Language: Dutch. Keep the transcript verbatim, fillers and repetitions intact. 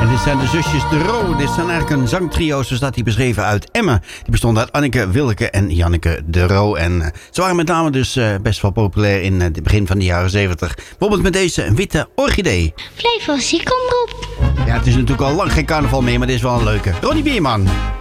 dit zijn de zusjes De Roo. Dit zijn eigenlijk een zangtrio, zo staat die beschreven, uit Emmen. Die bestond uit Anneke, Willeke en Janneke De Roo. En uh, ze waren met name dus uh, best wel populair in uh, het begin van de jaren zeventig. Bijvoorbeeld met deze Witte Orchidee. Flevo Ziekomroep. Ja, het is natuurlijk al lang geen carnaval meer, maar dit is wel een leuke. Ronnie Bierman.